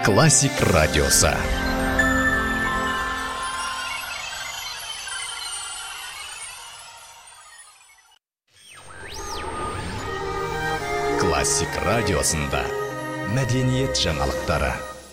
Классик радиосы. Классик радиосында мәдениет жаңалықтары.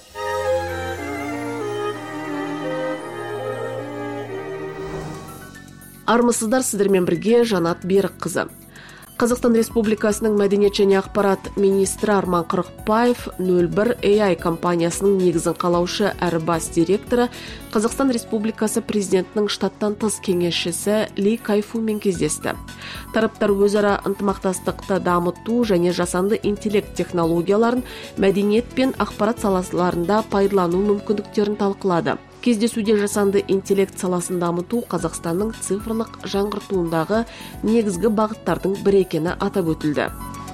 Армысыздар, сіздермен бірге Жанат Берікқызы. Қазақстан Республикасының мәдениет және ақпарат министрі Арман Қырықбаев 01 AI компаниясының негізін қалаушы әрі бас директоры, Қазақстан Республикасы президентінің штаттан тыс кеңесшісі Ли Кайфумен кездесті. Тараптар өзара ынтымақтастықты дамыту және жасанды интеллект технологияларын мәдениет пен ақпарат салаларында пайдалану мүмкіндіктерін талқылады. Кездесуде жасанды интеллект саласын дамыту Қазақстанның цифрлық жаңғыртуындағы негізгі бағыттардың бірі екені атап өтілді.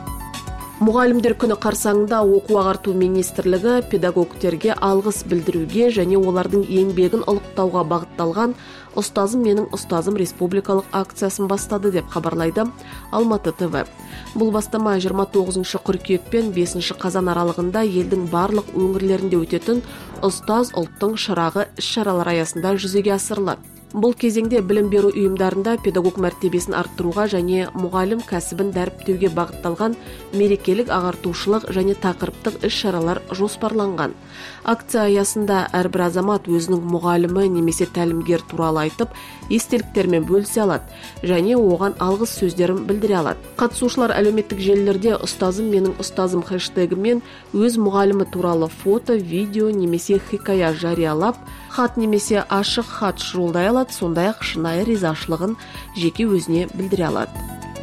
Мұғалімдер күні қарсаңында оқу-ағарту министрлігі педагогтерге алғыс білдіруге және олардың еңбегін ұлықтауға бағытталған «Ұстазым менің ұстазым» республикалық акциясын бастады деп хабарлайды Алматы ТВ. Бұл бастама 29 қыркүйек пен 5 қазан аралығында елдің барлық өңірлерінде өтетін «Ұстаз ұлттың шырағы» іс-шаралар аясында жүзеге асырылады. Бұл кезеңде білім беру ұйымдарында педагог мәртебесін арттыруға және мұғалім кәсібін дәріптеуге бағытталған мерекелік ағартушылық және тақырыптық іс-шаралар жоспарланған. Акция аясында әрбір азамат өзінің мұғалімі немесе тәлімгер туралы айтып, естеліктермен бөлісе алады және оған алғыс сөздерін білдіре алады. Қатысушылар әлеуметтік желілерде «Ұстазым менің ұстазым» хэштегімен өз мұғалімі туралы фото, видео немесе хикая жариялап, хат немесе ашық хат жолдай алады, сондай-ақ шынайы ризашылығын жеке өзіне білдіре алады.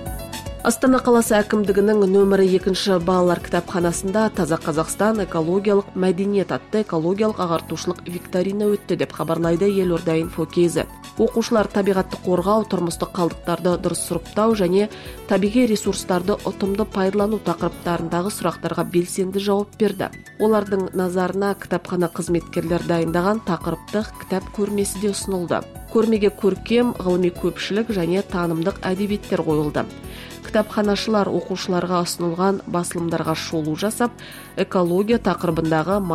Астана қаласы әкімдігінің нөмірі 2 балалар кітапханасында «Таза Қазақстан экологиялық мәдениет» атты экологиялық ағартушылық викторина өтті деп хабарлайды Елорда Инфо KZ. Оқушылар табиғатты қорғау, тұрмыстық қалдықтарды дұрыс сұрыптау және табиғи ресурстарды ұтымды пайдалану тақырыптарындағы сұрақтарға белсенді жауап берді. Олардың назарына кітапхана қызметкерлер дайындаған тақырыптық кітап көрмесі де ұсынылды. Көрмеге көркем, ғылыми көпшілік және танымдық әдебиеттер қойылды. Кітапханашылар оқушыларға ұсынылған басылымдарға шолу жасап, экология тақырыбындағы